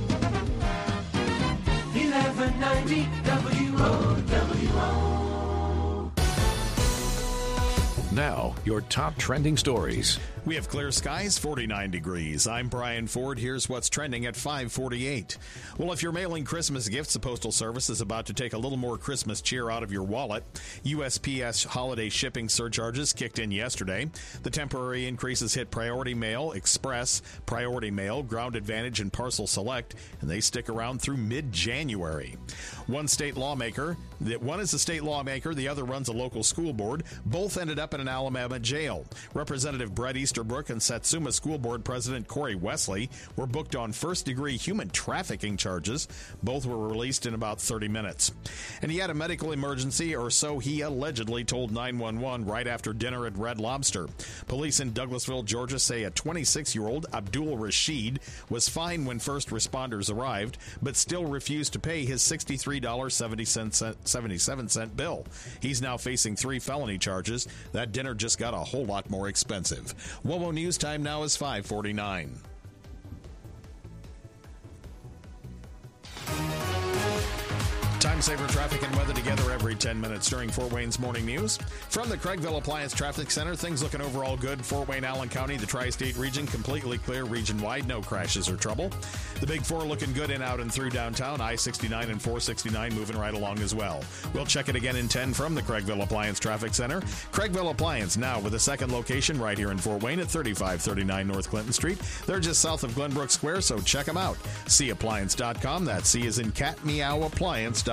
1190 WOWO. Now, your top trending stories. We have clear skies, 49 degrees. I'm Brian Ford. Here's what's trending at 5:48. Well, if you're mailing Christmas gifts, the Postal Service is about to take a little more Christmas cheer out of your wallet. USPS holiday shipping surcharges kicked in yesterday. The temporary increases hit Priority Mail, Express, Priority Mail, Ground Advantage, and Parcel Select, and they stick around through mid-January. One is a state lawmaker, the other runs a local school board. Both ended up in an Alabama jail. Representative Brett Easterbrook and Satsuma School Board President Corey Wesley were booked on first-degree human trafficking charges. Both were released in about 30 minutes. And he had a medical emergency, or so he allegedly told 911 right after dinner at Red Lobster. Police in Douglasville, Georgia say a 26-year-old, Abdul Rashid, was fine when first responders arrived, but still refused to pay his $63.77 bill. He's now facing 3 felony charges. That dinner just got a whole lot more expensive. WOWO News time now is 5:49. Time saver traffic and weather together every 10 minutes during Fort Wayne's morning news. From the Craigville Appliance Traffic Center, things looking overall good. Fort Wayne, Allen County, the tri-state region, completely clear region-wide, no crashes or trouble. The Big Four looking good in, out, and through downtown. I-69 and 469 moving right along as well. We'll check it again in 10 from the Craigville Appliance Traffic Center. Craigville Appliance now with a second location right here in Fort Wayne at 3539 North Clinton Street. They're just south of Glenbrook Square, so check them out. CAppliance.com. That C is in cat, meow, appliance.com.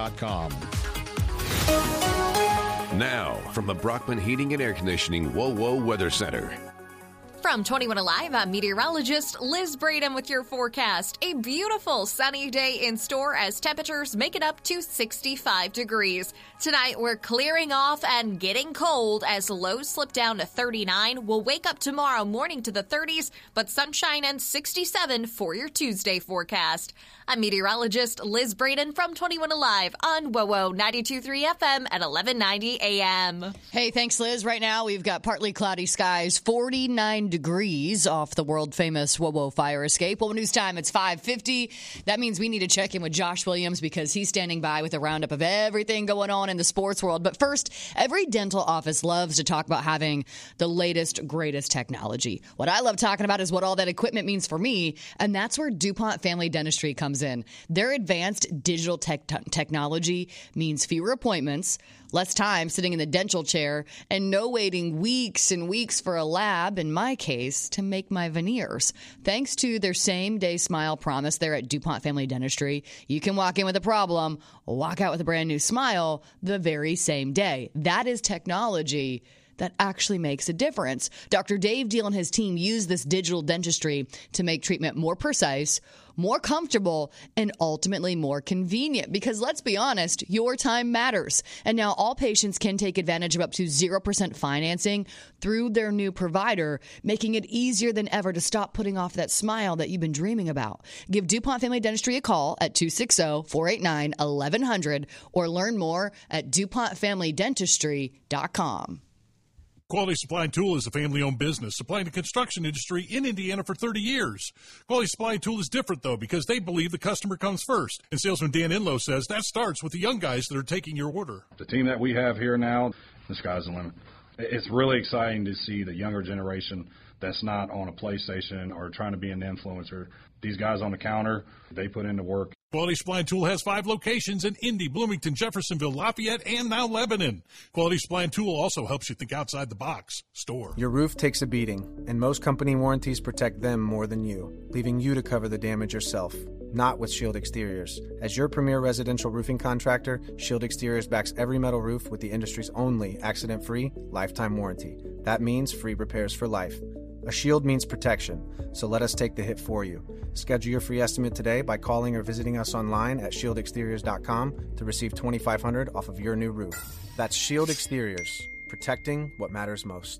Now, from the Brockman Heating and Air Conditioning WOWO Weather Center. From 21 Alive, I'm meteorologist Liz Braden with your forecast. A beautiful sunny day in store as temperatures make it up to 65 degrees. Tonight, we're clearing off and getting cold as lows slip down to 39. We'll wake up tomorrow morning to the 30s, but sunshine and 67 for your Tuesday forecast. I'm meteorologist Liz Braden from 21 Alive on WOWO 92.3 FM at 1190 AM. Hey, thanks, Liz. Right now, we've got partly cloudy skies, 49 degrees off the world-famous WOWO fire escape. WOWO News time, it's 5:50. That means we need to check in with Josh Williams because he's standing by with a roundup of everything going on in the sports world. But first, every dental office loves to talk about having the latest, greatest technology. What I love talking about is what all that equipment means for me, and that's where DuPont Family Dentistry comes in. Their advanced digital technology means fewer appointments, less time sitting in the dental chair, and no waiting weeks and weeks for a lab, in my case, to make my veneers. Thanks to their same-day smile promise there at DuPont Family Dentistry, you can walk in with a problem, walk out with a brand new smile the very same day. That is technology that actually makes a difference. Dr. Dave Deal and his team use this digital dentistry to make treatment more precise, more comfortable, and ultimately more convenient. Because let's be honest, your time matters. And now all patients can take advantage of up to 0% financing through their new provider, making it easier than ever to stop putting off that smile that you've been dreaming about. Give DuPont Family Dentistry a call at 260-489-1100 or learn more at DuPontFamilyDentistry.com. Quality Supply and Tool is a family-owned business supplying the construction industry in Indiana for 30 years. Quality Supply and Tool is different, though, because they believe the customer comes first. And salesman Dan Inlow says that starts with the young guys that are taking your order. The team that we have here now, the sky's the limit. It's really exciting to see the younger generation that's not on a PlayStation or trying to be an influencer. These guys on the counter, they put in the work. Quality Supply and Tool has 5 locations in Indy, Bloomington, Jeffersonville, Lafayette, and now Lebanon. Quality Supply and Tool also helps you think outside the box. Store. Your roof takes a beating, and most company warranties protect them more than you, leaving you to cover the damage yourself. Not with Shield Exteriors. As your premier residential roofing contractor, Shield Exteriors backs every metal roof with the industry's only accident-free, lifetime warranty. That means free repairs for life. A shield means protection, so let us take the hit for you. Schedule your free estimate today by calling or visiting us online at shieldexteriors.com to receive $2,500 off of your new roof. That's Shield Exteriors, protecting what matters most.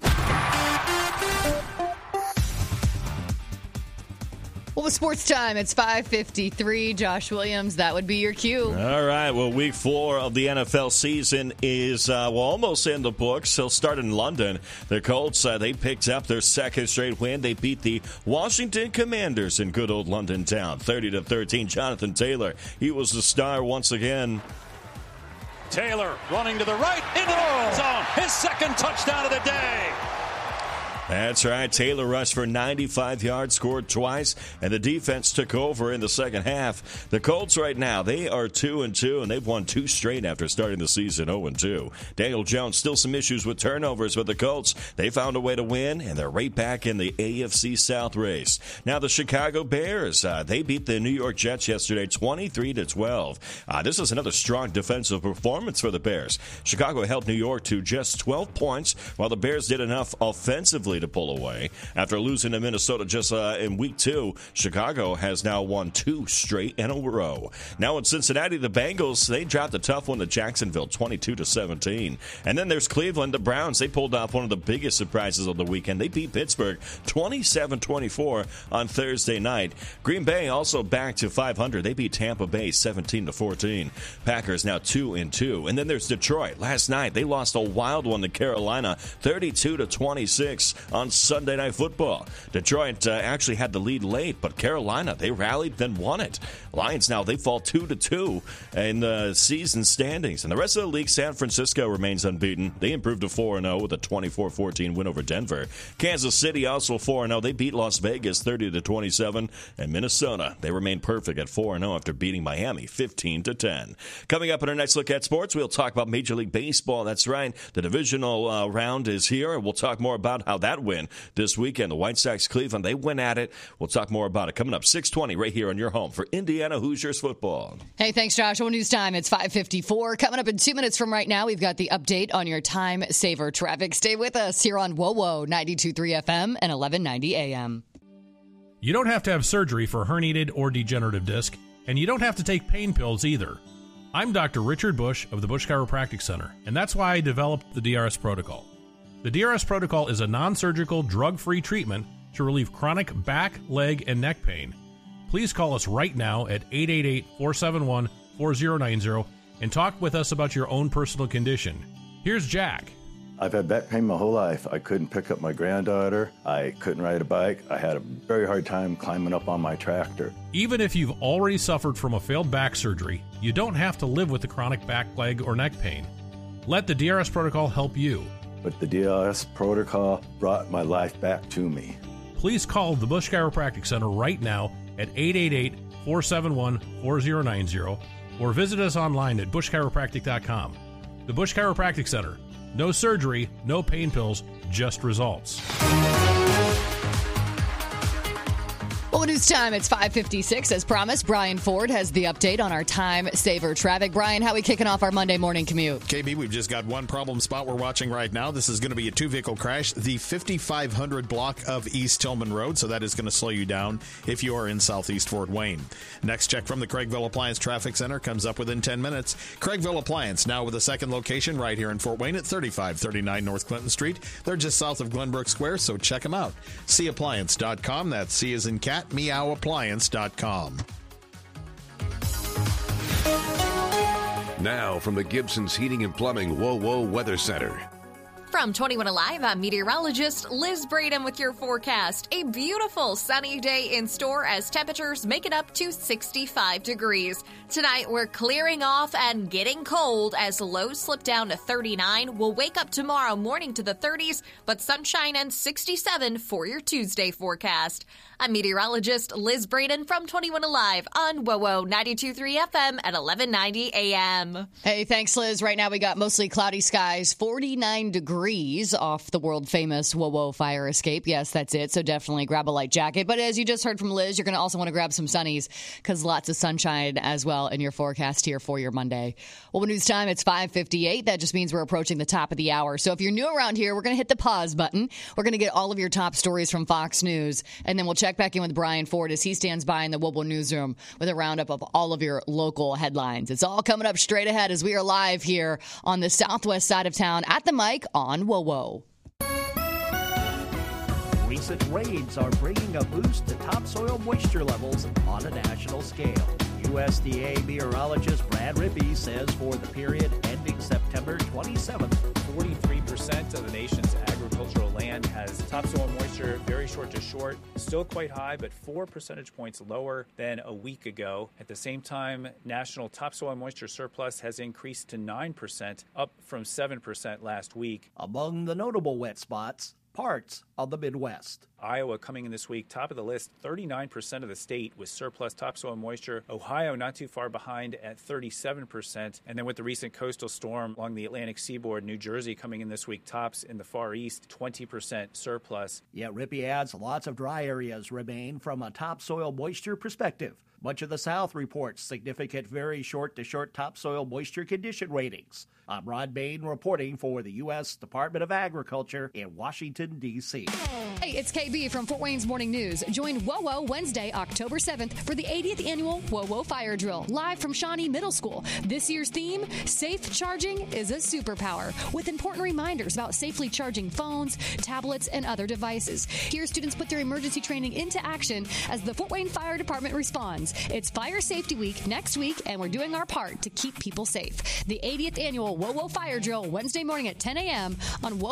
Well, with sports time, it's 5:53. Josh Williams, that would be your cue. All right. Well, week 4 of the NFL season is almost in the books. He'll start in London. The Colts, they picked up their second straight win. They beat the Washington Commanders in good old London town, 30-13. Jonathan Taylor, he was the star once again. Taylor running to the right into the end zone. His second touchdown of the day. That's right. Taylor rushed for 95 yards, scored twice, and the defense took over in the second half. The Colts right now, they are 2-2, and they've won 2 straight after starting the season 0-2. Daniel Jones, still some issues with turnovers, but the Colts, they found a way to win, and they're right back in the AFC South race. Now, the Chicago Bears, they beat the New York Jets yesterday 23-12. This is another strong defensive performance for the Bears. Chicago held New York to just 12 points, while the Bears did enough offensively to pull away. After losing to Minnesota just in week 2, Chicago has now won 2 straight in a row. Now in Cincinnati, the Bengals, they dropped a tough one to Jacksonville, 22-17. And then there's Cleveland. The Browns, they pulled off one of the biggest surprises of the weekend. They beat Pittsburgh 27-24 on Thursday night. Green Bay also back to 500. They beat Tampa Bay 17-14. Packers now 2-2. And then there's Detroit. Last night, they lost a wild one to Carolina, 32-26. On Sunday Night Football. Detroit actually had the lead late, but Carolina, they rallied, then won it. Lions now, they fall 2-2 in the season standings. And the rest of the league, San Francisco remains unbeaten. They improved to 4-0 with a 24-14 win over Denver. Kansas City also 4-0. They beat Las Vegas 30-27. And Minnesota, they remain perfect at 4-0 after beating Miami 15-10. Coming up in our next look at sports, we'll talk about Major League Baseball. That's right. The divisional round is here, and we'll talk more about how that win this weekend. The White Sox, Cleveland, they went at it. We'll talk more about it coming up 6:20 right here on your home for Indiana Hoosiers football. Hey, thanks, Josh. Well, news time. It's 5:54. Coming up in 2 minutes from right now, we've got the update on your time saver traffic. Stay with us here on WOWO 92.3 FM and 1190 AM. You don't have to have surgery for herniated or degenerative disc, and you don't have to take pain pills either. I'm Dr. Richard Bush of the Bush Chiropractic Center, and that's why I developed the DRS protocol. The DRS protocol is a non-surgical, drug-free treatment to relieve chronic back, leg, and neck pain. Please call us right now at 888-471-4090 and talk with us about your own personal condition. Here's Jack. I've had back pain my whole life. I couldn't pick up my granddaughter. I couldn't ride a bike. I had a very hard time climbing up on my tractor. Even if you've already suffered from a failed back surgery, you don't have to live with the chronic back, leg, or neck pain. Let the DRS protocol help you. But the DRS protocol brought my life back to me. Please call the Bush Chiropractic Center right now at 888-471-4090 or visit us online at bushchiropractic.com. The Bush Chiropractic Center. No surgery, no pain pills, just results. Well, news time. It's 5:56. As promised, Brian Ford has the update on our time saver traffic. Brian, how are we kicking off our Monday morning commute? KB, we've just got one problem spot we're watching right now. This is going to be a 2-vehicle crash, the 5500 block of East Tillman Road, so that is going to slow you down if you are in Southeast Fort Wayne. Next check from the Craigville Appliance Traffic Center comes up within 10 minutes. Craigville Appliance, now with a second location right here in Fort Wayne at 3539 North Clinton Street. They're just south of Glenbrook Square, so check them out. Appliance.com. That's C as in cat, meowappliance.com. Now from the Gibson's Heating and Plumbing WOWO Weather Center. From 21 Alive, I'm meteorologist Liz Braden with your forecast. A beautiful sunny day in store as temperatures make it up to 65 degrees. Tonight, we're clearing off and getting cold as lows slip down to 39. We'll wake up tomorrow morning to the 30s, but sunshine and 67 for your Tuesday forecast. I'm meteorologist Liz Braden from 21 Alive on WOWO 92.3 FM at 1190 AM. Hey, thanks, Liz. Right now we got mostly cloudy skies, 49 degrees off the world-famous WOWO fire escape. Yes, that's it. So definitely grab a light jacket. But as you just heard from Liz, you're going to also want to grab some sunnies because lots of sunshine as well in your forecast here for your Monday. WOWO News time, it's 5:58. That just means we're approaching the top of the hour. So if you're new around here, we're going to hit the pause button. We're going to get all of your top stories from Fox News, and then we'll check back in with Brian Ford as he stands by in the WOWO newsroom with a roundup of all of your local headlines. It's all coming up straight ahead as we are live here on the southwest side of town at the mic on WOWO. Recent rains are bringing a boost to topsoil moisture levels on a national scale. USDA meteorologist Brad Rippey says for the period ending September 27th, 43% of the nation's agricultural land has topsoil moisture very short to short, still quite high, but 4 percentage points lower than a week ago. At the same time, national topsoil moisture surplus has increased to 9%, up from 7% last week. Among the notable wet spots, parts of the Midwest. Iowa coming in this week, top of the list, 39% of the state with surplus topsoil moisture. Ohio not too far behind at 37%. And then with the recent coastal storm along the Atlantic seaboard, New Jersey coming in this week, tops in the Far East, 20% surplus. Yet Rippey adds lots of dry areas remain from a topsoil moisture perspective. Much of the South reports significant very short-to-short topsoil moisture condition ratings. I'm Rod Bain reporting for the U.S. Department of Agriculture in Washington, D.C. Hey, it's KB from Fort Wayne's Morning News. Join WOWO Wednesday, October 7th for the 80th Annual WOWO Fire Drill, live from Shawnee Middle School. This year's theme, Safe Charging is a Superpower, with important reminders about safely charging phones, tablets, and other devices. Here, students put their emergency training into action as the Fort Wayne Fire Department responds. It's Fire Safety Week next week, and we're doing our part to keep people safe. The 80th Annual WOWO Fire Drill, Wednesday morning at 10 a.m. on WOWO